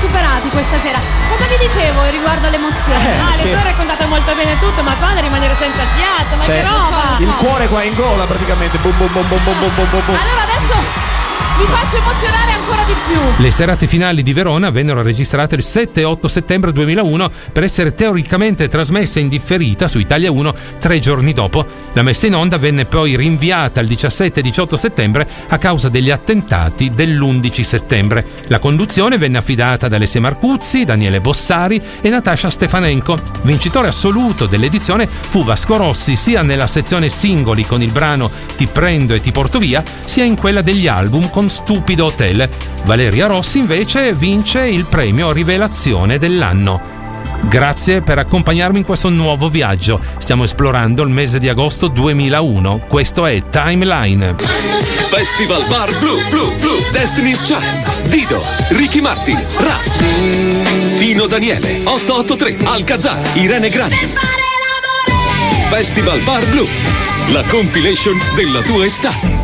superati questa sera. Cosa vi dicevo riguardo all'emozione? Ale, tu hai raccontato molto bene tutto, ma qua da rimanere senza fiato, ma che roba! so. Il cuore qua in gola praticamente. Bum bum bum bum bum bum bum bum. Allora adesso vi faccio emozionare ancora di più. Le serate finali di Verona vennero registrate il 7 e 8 settembre 2001 per essere teoricamente trasmesse in differita su Italia 1 3 giorni dopo. La messa in onda venne poi rinviata al 17 e 18 settembre a causa degli attentati dell'11 settembre. La conduzione venne affidata ad Alessia Marcuzzi, Daniele Bossari e Natasha Stefanenko. Vincitore assoluto dell'edizione fu Vasco Rossi sia nella sezione singoli con il brano Ti prendo e ti porto via, sia in quella degli album con Stupido Hotel. Valeria Rossi invece vince il premio Rivelazione dell'anno. Grazie per accompagnarmi in questo nuovo viaggio. Stiamo esplorando il mese di agosto 2001. Questo è Timeline. Festival Bar Blu, Destiny's Child, Dido, Ricky Martin, Raf, Pino Daniele, 883, Alcazar, Irene Grandi. Festival Bar Blu, la compilation della tua estate.